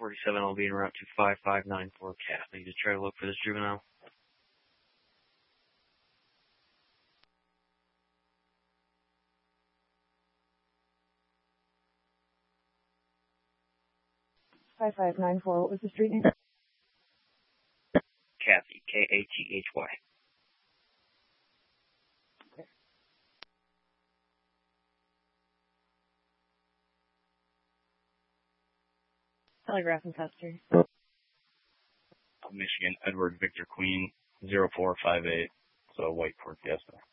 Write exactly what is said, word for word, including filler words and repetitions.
forty-seven, I'll be en route to five five nine four Kathy to try to look for this juvenile. five five nine four, what was the street name? Kathy, K A T H Y. Telegraph and Custer. Michigan, Edward Victor Queen, zero four five eight. So white Ford Fiesta.